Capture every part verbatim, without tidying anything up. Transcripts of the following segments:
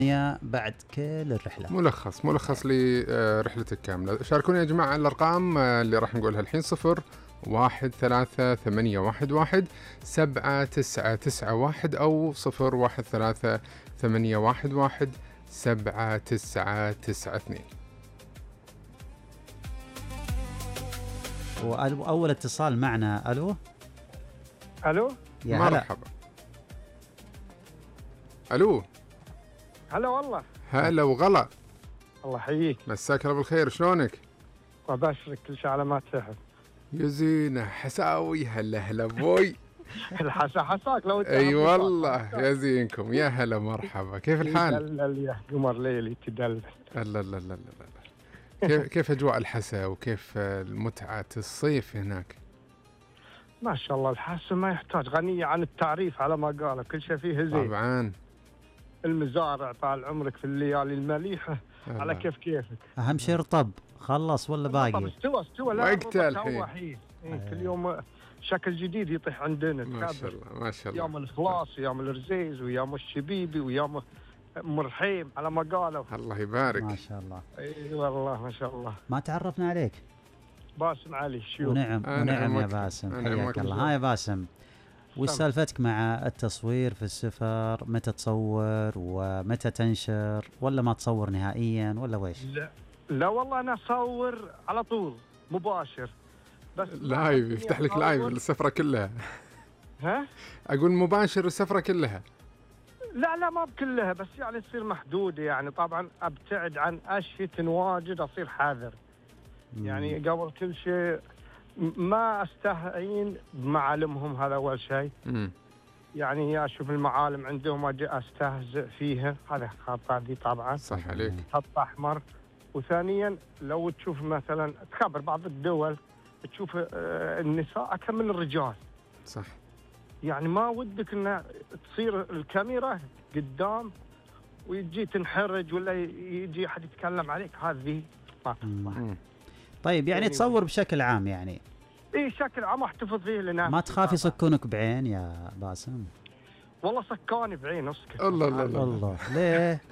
بعد كل الرحلة. ملخص ملخص لرحلتك كاملة. شاركوني يا جماعة الأرقام اللي راح نقولها الحين. صفر واحد ثلاثة ثمانية واحد واحد سبعة تسعة تسعة واحد أو صفر واحد ثلاثة ثمانية واحد واحد سبعة تسعة تسعة اثنين. وأول اتصال معنا. ألو ألو يا هلا. مرحبا. ألو هلا والله. هلا وغلا. الله يحييك. مساك الله بالخير. شلونك؟ وبشرك كل شيء على ما تحب. يا زينة حساوي. هلا هلا بوي. الحسا حساك لو اي والله يا زينكم. يا هلا مرحبا. كيف الحال؟ تدلل يا قمر ليلي تدلل. لا لا لا لا لا. كيف كيف اجواء الحسا وكيف المتعة الصيف هناك؟ ما شاء الله الحسا ما يحتاج، غنية عن التعريف على ما قالوا، كل شيء فيه زين. طبعا. المزارع طال عمرك في الليالي المليحة الله. على كيف كيفك. أهم شيء رطب. خلص ولا باقي؟ طب استوى استوى. لا وقته الرطب الحين. تو حين. إيه كل يوم شكل جديد يطيح عندنا. ما شاء الله ما شاء الله. يوم الخلاص ويوم الرزيز ويوم الشبيبي ويوم مرحيم على ما قالوا. الله يبارك. ما شاء الله. اي والله ما شاء الله. ما تعرفنا عليك. باسم علي شو. ونعم أنا ونعم يا عمك. باسم. أنا حياك عمك. الله. ها يا باسم، وش سالفتك مع التصوير في السفر؟ متى تصور ومتى تنشر ولا ما تصور نهائيا ولا ويش؟ لا لا والله انا اصور على طول مباشر. بس لايف يفتح لك لايف السفرة كلها. ها؟ اقول مباشر السفرة كلها. لا لا ما بكلها، بس يعني تصير محدودة. يعني طبعا ابتعد عن اشياء واجد، اصير حذر. يعني قبل كل شيء ما استهين بمعالمهم، هذا اول شيء. امم يعني اشوف المعالم عندهم اجي استهزئ فيها، هذا خطأ دي طبعا. صح عليك. خط احمر. وثانيا لو تشوف مثلا تخبر بعض الدول تشوف النساء اكثر من الرجال. صح. يعني ما ودك ان تصير الكاميرا قدام ويجي تنحرج ولا يجي احد يتكلم عليك، هذه ما تصلح. طيب يعني تصور بشكل عام يعني. اي شكل عام احتفظ فيه لنفسي. ما تخاف يصكونك بعين يا باسم؟ والله سكاني بعين اسكت. الله الله الله. الله ليه؟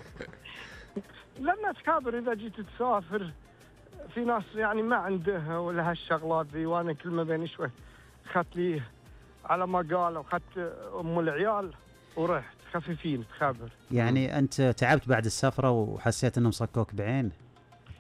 لما تكابر اذا جيت تسافر في ناس يعني ما عندها ولا هالشغلات ذي، وانا كل ما بين شوي اخذت لي على ما قالوا، اخذت ام العيال ورحت خفيفين تخابر. يعني انت تعبت بعد السفرة وحسيت انهم صكوك بعين؟